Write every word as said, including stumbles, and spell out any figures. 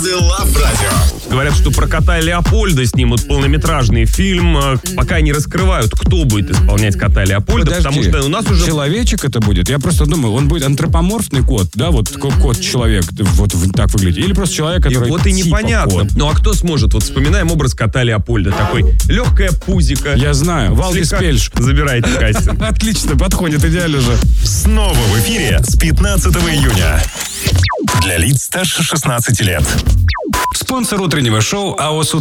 Love Radio. Говорят, что про кота Леопольда снимут полнометражный фильм. Пока не раскрывают, кто будет исполнять кота Леопольда. Подожди, потому что у нас уже... человечек это будет? Я просто думаю, он будет антропоморфный кот, да? Вот кот-человек, вот так выглядит. Или просто человек, который и вот и типа непонятно. кот. Ну а кто сможет? Вот вспоминаем образ кота Леопольда. Такой легкая пузика. Я знаю, Валдис Слегка Пельш. Забирайте кастинг. Отлично, подходит идеально же. Снова в эфире с пятнадцатого июня. Для лиц старше шестнадцати лет. Спонсор утреннего шоу АОС